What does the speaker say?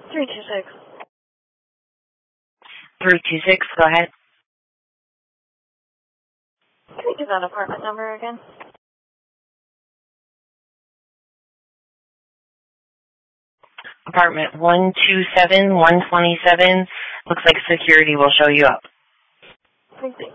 326. 326, go ahead. Can we give that apartment number again? Apartment 127, 127. Looks like security will show you up. Thank you.